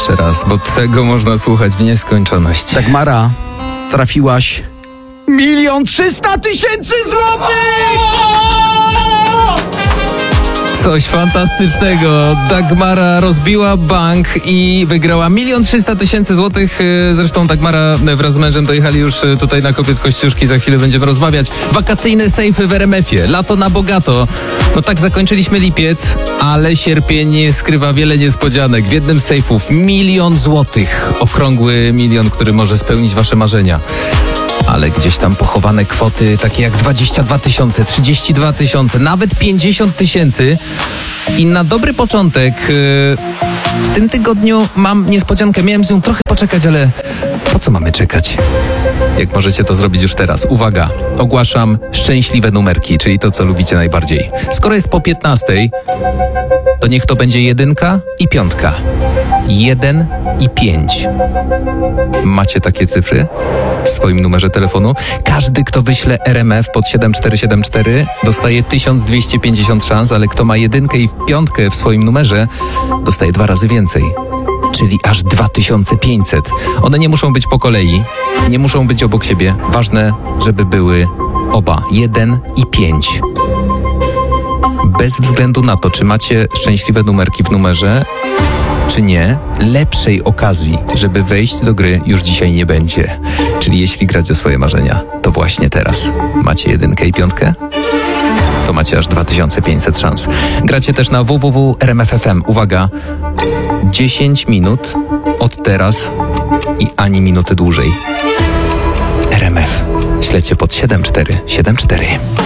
jeszcze raz, bo tego można słuchać w nieskończoność. Dagmara, trafiłaś 1 300 000 złotych! Coś fantastycznego. Dagmara rozbiła bank i wygrała 1 300 000 złotych. Zresztą Dagmara wraz z mężem dojechali już tutaj na Kopiec Kościuszki. Za chwilę będziemy rozmawiać. Wakacyjne sejfy w RMF-ie. Lato na bogato. No tak zakończyliśmy lipiec, ale sierpień skrywa wiele niespodzianek. W jednym z sejfów 1 000 000 złotych. Okrągły 1 000 000, który może spełnić wasze marzenia. Ale gdzieś tam pochowane kwoty takie jak 22 000, 32 000, nawet 50 000. I na dobry początek w tym tygodniu mam niespodziankę. Miałem z nią trochę poczekać, ale po co mamy czekać? Jak możecie to zrobić już teraz. Uwaga, ogłaszam szczęśliwe numerki, czyli to, co lubicie najbardziej. Skoro jest po 15, to niech to będzie 1 i 5. 1 i 5. Macie takie cyfry w swoim numerze telefonu? Każdy, kto wyśle RMF pod 7474, dostaje 1250 szans, ale kto ma 1 i 5 w swoim numerze, dostaje 2 razy więcej. Czyli aż 2500. One nie muszą być po kolei, nie muszą być obok siebie. Ważne, żeby były oba, 1 i 5. Bez względu na to, czy macie szczęśliwe numerki w numerze, czy nie, lepszej okazji, żeby wejść do gry, już dzisiaj nie będzie. Czyli jeśli gracie swoje marzenia, to właśnie teraz. Macie 1 i 5? To macie aż 2500 szans. Gracie też na www.rmf.fm. Uwaga, 10 minut od teraz i ani minuty dłużej. RMF. Śledźcie pod 7474.